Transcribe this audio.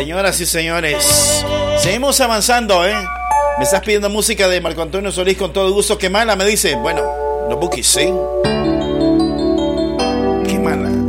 Señoras y señores, seguimos avanzando, Me estás pidiendo música de Marco Antonio Solís con todo gusto. ¿Qué mala? Me dice. Bueno, los Bukis, ¿sí? ¿Qué mala?